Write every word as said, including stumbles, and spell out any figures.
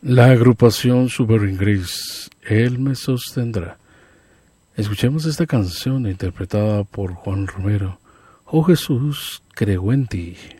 La agrupación Sovereign Grace, Él me sostendrá. Escuchemos esta canción interpretada por Juan Romero. Oh Jesús, creo en ti.